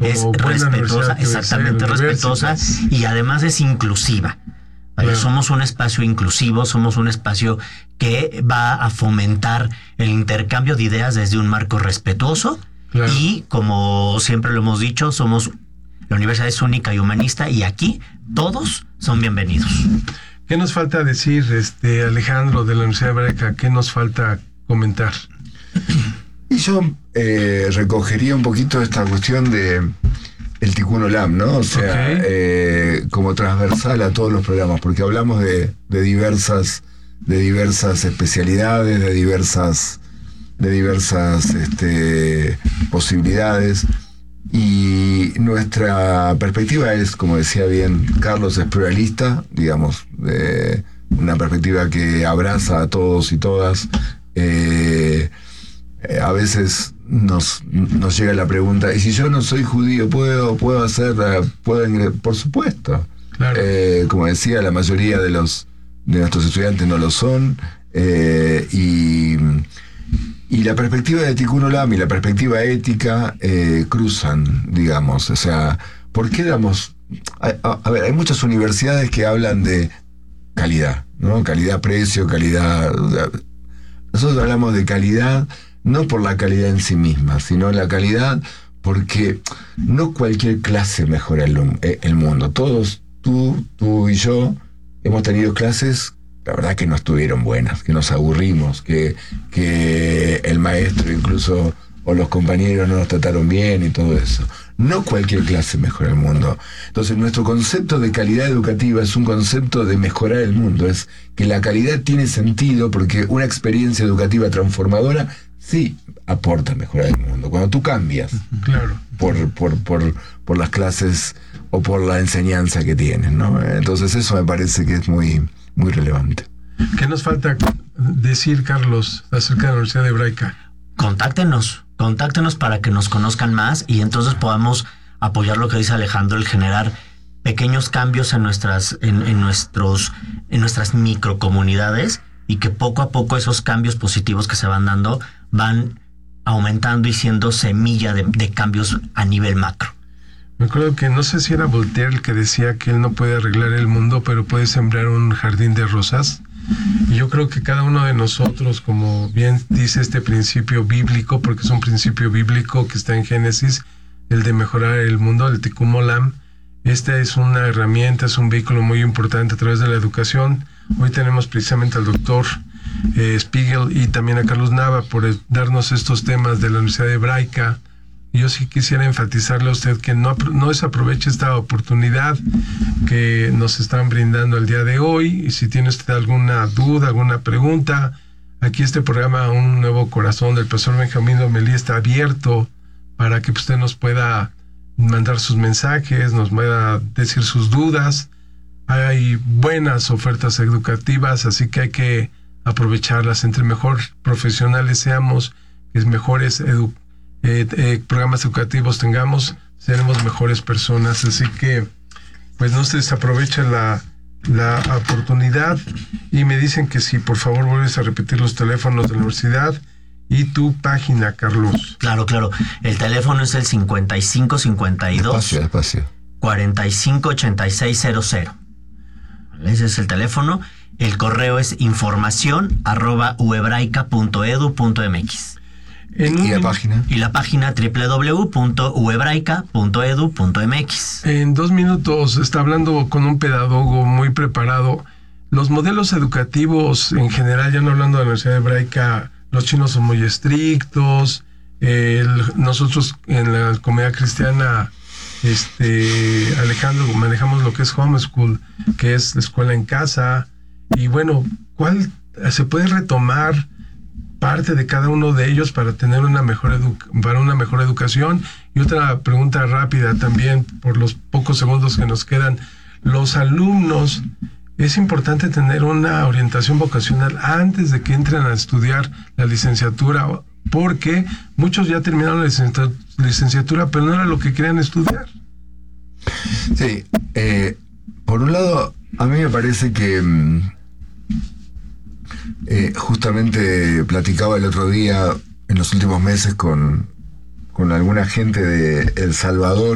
es respetuosa, exactamente, respetuosa, y además es inclusiva. Claro. Somos un espacio inclusivo, somos un espacio que va a fomentar el intercambio de ideas desde un marco respetuoso. Claro. Y como siempre lo hemos dicho, la universidad es única y humanista, y aquí todos son bienvenidos. ¿Qué nos falta decir, Alejandro, de la Universidad Hebraica? ¿Qué nos falta comentar? Y yo recogería un poquito esta cuestión de el Tikkun Olam, ¿no? O sea, como transversal a todos los programas, porque hablamos de diversas especialidades, de diversas posibilidades, y nuestra perspectiva es, como decía bien Carlos, es pluralista, digamos, una perspectiva que abraza a todos y todas. A veces nos llega la pregunta, ¿y si yo no soy judío, puedo hacer, por supuesto? Claro. Como decía, la mayoría de nuestros estudiantes no lo son, y la perspectiva de Tikkun Olam y la perspectiva ética cruzan, digamos. O sea, ¿por qué damos? A ver, hay muchas universidades que hablan de calidad, ¿no? Calidad-precio, calidad. Nosotros hablamos de calidad no por la calidad en sí misma, sino la calidad porque no cualquier clase mejora el mundo. Todos, tú y yo, hemos tenido clases, la verdad, que no estuvieron buenas, que nos aburrimos, que el maestro incluso o los compañeros no nos trataron bien y todo eso. No cualquier clase mejora el mundo. Entonces, nuestro concepto de calidad educativa es un concepto de mejorar el mundo. Es que la calidad tiene sentido porque una experiencia educativa transformadora sí aporta a mejorar el mundo. Cuando tú cambias, claro, por las clases o por la enseñanza que tienes, ¿no? Entonces, eso me parece que es muy, muy relevante. ¿Qué nos falta decir, Carlos, acerca de la Universidad Hebraica? Contáctenos para que nos conozcan más y entonces podamos apoyar lo que dice Alejandro, el generar pequeños cambios en nuestras microcomunidades, y que poco a poco esos cambios positivos que se van dando van aumentando y siendo semilla de cambios a nivel macro. Me acuerdo que no sé si era Voltaire el que decía que él no puede arreglar el mundo, pero puede sembrar un jardín de rosas. Y yo creo que cada uno de nosotros, como bien dice este principio bíblico, porque es un principio bíblico que está en Génesis, el de mejorar el mundo, el Tikkun Olam, esta es una herramienta, es un vehículo muy importante a través de la educación. Hoy tenemos precisamente al doctor Spiegel y también a Carlos Nava por darnos estos temas de la Universidad Hebraica. Yo sí quisiera enfatizarle a usted que no desaproveche esta oportunidad que nos están brindando el día de hoy. Y si tiene usted alguna duda, alguna pregunta, aquí este programa Un Nuevo Corazón del profesor Benjamín Lomelí está abierto para que usted nos pueda mandar sus mensajes, nos pueda decir sus dudas. Hay buenas ofertas educativas, así que hay que aprovecharlas. Entre mejor profesionales seamos, que mejores programas educativos tengamos, seremos mejores personas. Así que pues no se desaproveche la oportunidad. Y me dicen que si por favor vuelves a repetir los teléfonos de la universidad y tu página, Carlos. Claro. El teléfono es el 5552 espacio 458600. Ese es el teléfono. El correo es informacion@uhebraica.edu.mx. ¿Y la página? Y la página www.uhebraica.edu.mx. En 2 minutos está hablando con un pedagogo muy preparado. Los modelos educativos en general, ya no hablando de la Universidad Hebraica, los chinos son muy estrictos. Nosotros en la comunidad cristiana, Alejandro, manejamos lo que es homeschool, que es la escuela en casa. Y bueno, ¿cuál se puede retomar parte de cada uno de ellos para tener una mejor educación? Y otra pregunta rápida también, por los pocos segundos que nos quedan. Los alumnos, es importante tener una orientación vocacional antes de que entren a estudiar la licenciatura, porque muchos ya terminaron la licenciatura, pero no era lo que querían estudiar. Sí, por un lado, a mí me parece que justamente platicaba el otro día, en los últimos meses, con alguna gente de El Salvador,